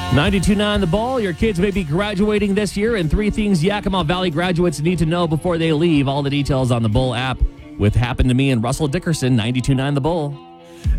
92.9 The Bull. Your kids may be graduating this year, and 3 things Yakima Valley graduates need to know before they leave. All the details on the Bull app with Happened to Me and Russell Dickerson. 92.9 The Bull.